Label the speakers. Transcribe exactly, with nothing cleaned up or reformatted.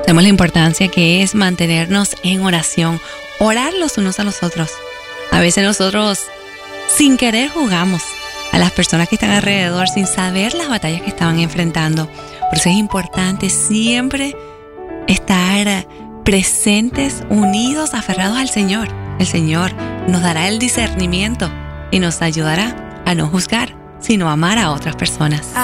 Speaker 1: Sabemos la importancia que es mantenernos en oración, orar los unos a los otros. A veces nosotros, sin querer, juzgamos a las personas que están alrededor sin saber las batallas que estaban enfrentando. Por eso es importante siempre estar presentes, unidos, aferrados al Señor. El Señor nos dará el discernimiento y nos ayudará a no juzgar, sino amar a otras personas.